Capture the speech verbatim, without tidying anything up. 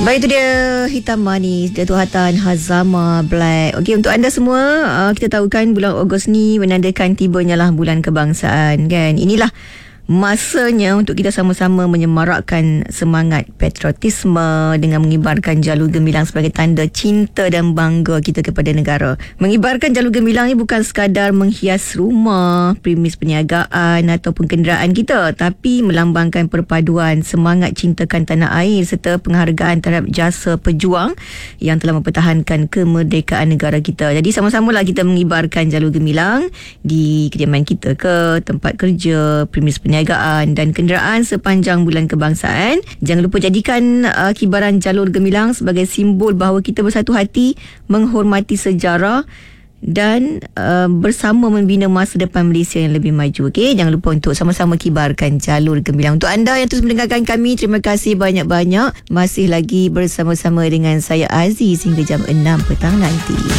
Baik, itu dia Hitam Manis, Datuk Hatan Hazama Black. Okey, untuk anda semua, uh, kita tahu kan bulan Ogos ni menandakan tibanya lah bulan kebangsaan kan. Inilah masanya untuk kita sama-sama menyemarakkan semangat patriotisme dengan mengibarkan jalur gemilang sebagai tanda cinta dan bangga kita kepada negara. Mengibarkan jalur gemilang ni bukan sekadar menghias rumah, premis perniagaan ataupun kenderaan kita, tapi melambangkan perpaduan semangat cintakan tanah air serta penghargaan terhadap jasa pejuang yang telah mempertahankan kemerdekaan negara kita. Jadi sama-samalah kita mengibarkan jalur gemilang di kediaman kita ke, tempat kerja, premis perniagaan dan kenderaan sepanjang bulan kebangsaan. Jangan lupa jadikan uh, kibaran jalur gemilang sebagai simbol bahawa kita bersatu hati menghormati sejarah dan uh, bersama membina masa depan Malaysia yang lebih maju. Okey, jangan lupa untuk sama-sama kibarkan jalur gemilang. Untuk anda yang terus mendengarkan kami, terima kasih banyak-banyak. Masih lagi bersama-sama dengan saya Aziz hingga jam enam petang nanti.